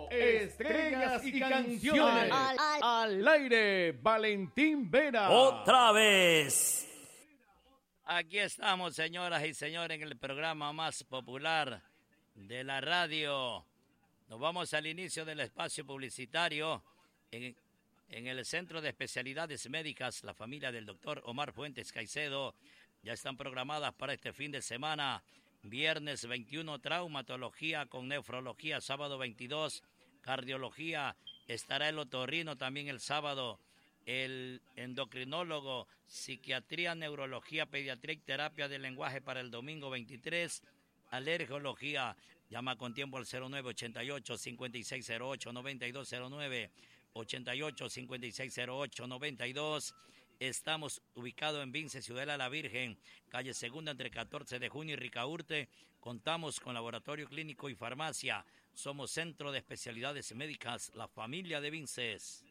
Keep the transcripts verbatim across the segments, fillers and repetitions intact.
Estrellas y canciones. Al, al, Al aire, Valentín Vera. Otra vez. Aquí estamos, señoras y señores, en el programa más popular de la radio. Nos vamos al inicio del espacio publicitario en, en el Centro de Especialidades Médicas. La familia del doctor Omar Fuentes Caicedo ya están programadas para este fin de semana. Viernes veintiuno, traumatología con nefrología. Sábado veintidós, cardiología. Estará el otorrino también el sábado. El endocrinólogo, psiquiatría, neurología, pediatría y terapia del lenguaje para el domingo veintitrés. Alergología, llama con tiempo al cero nueve ochenta y ocho, cincuenta y seis cero ocho, noventa y dos cero nueve, ochenta y ocho, cincuenta y seis cero ocho, noventa y dos. Estamos ubicados en Vince, Ciudadela La Virgen, calle Segunda entre catorce de junio y Ricaurte. Contamos con laboratorio clínico y farmacia. Somos Centro de Especialidades Médicas, la familia de Vinces.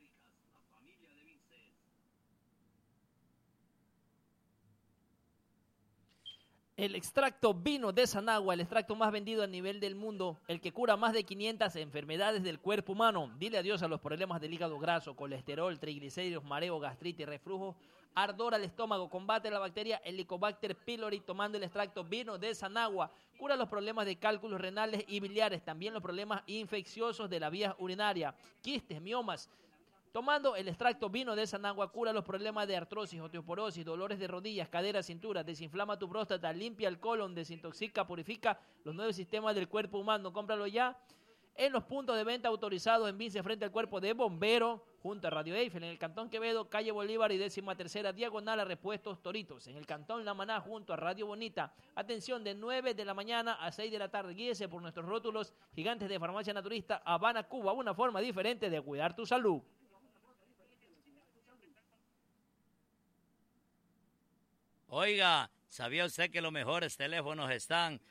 El extracto vino de Sanagua, el extracto más vendido a nivel del mundo, el que cura más de quinientas enfermedades del cuerpo humano. Dile adiós a los problemas del hígado graso, colesterol, triglicéridos, mareo, gastritis, reflujo, ardor al estómago. Combate la bacteria Helicobacter pylori tomando el extracto vino de Sanagua. Cura los problemas de cálculos renales y biliares, también los problemas infecciosos de la vía urinaria, quistes, miomas. Tomando el extracto vino de Sanagua cura los problemas de artrosis, osteoporosis, dolores de rodillas, caderas, cintura, desinflama tu próstata, limpia el colon, desintoxica, purifica los nueve sistemas del cuerpo humano. Cómpralo ya en los puntos de venta autorizados en Vince frente al cuerpo de bombero, junto a Radio Eiffel, en el Cantón Quevedo, calle Bolívar y décima tercera diagonal a Repuestos Toritos. En el Cantón La Maná, junto a Radio Bonita. Atención, de nueve de la mañana a seis de la tarde. Guíese por nuestros rótulos gigantes de Farmacia Naturista Habana, Cuba. Una forma diferente de cuidar tu salud. Oiga, ¿sabía usted que los mejores teléfonos están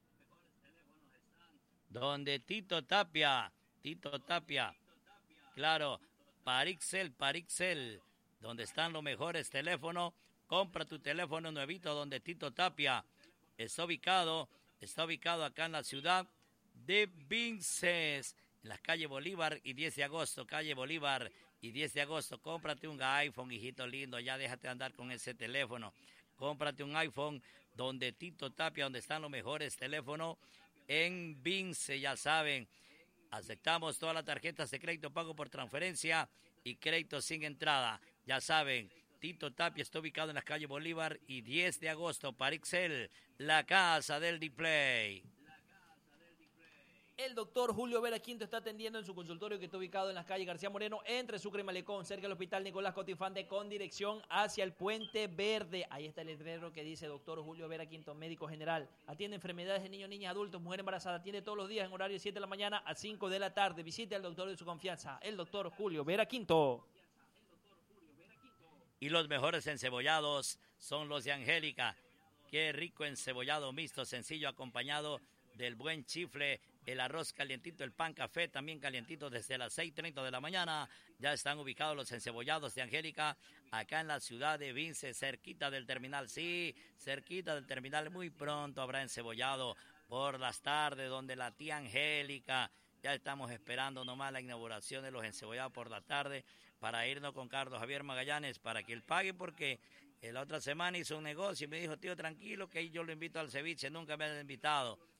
donde Tito Tapia? Tito Tapia, claro, Parixel, Parixel, donde están los mejores teléfonos. Compra tu teléfono nuevito donde Tito Tapia. Está ubicado, está ubicado acá en la ciudad de Vinces, en las calles Bolívar y diez de agosto, calle Bolívar y diez de agosto. Cómprate un iPhone, hijito lindo, ya déjate andar con ese teléfono. Cómprate un iPhone donde Tito Tapia, donde están los mejores teléfonos en Vince, ya saben. Aceptamos todas las tarjetas de crédito, pago por transferencia y crédito sin entrada. Ya saben, Tito Tapia está ubicado en las calles Bolívar y diez de agosto. Parixel, la casa del display. El doctor Julio Vera Quinto está atendiendo en su consultorio que está ubicado en las calles García Moreno, entre Sucre y Malecón, cerca del Hospital Nicolás Cotifante, con dirección hacia el Puente Verde. Ahí está el letrero que dice doctor Julio Vera Quinto, médico general. Atiende enfermedades de niños, niñas, adultos, mujer embarazada. Atiende todos los días en horario de siete de la mañana a cinco de la tarde. Visite al doctor de su confianza, el doctor Julio Vera Quinto. Y los mejores encebollados son los de Angélica. Qué rico encebollado mixto, sencillo, acompañado del buen chifle, el arroz calientito, el pan café también calientito desde las seis treinta de la mañana. Ya están ubicados los encebollados de Angélica acá en la ciudad de Vince, cerquita del terminal. Sí, cerquita del terminal. Muy pronto habrá encebollado por las tardes donde la tía Angélica. Ya estamos esperando nomás la inauguración de los encebollados por la tarde para irnos con Carlos Javier Magallanes para que él pague, porque la otra semana hizo un negocio y me dijo, tío, tranquilo que yo lo invito al ceviche, nunca me han invitado.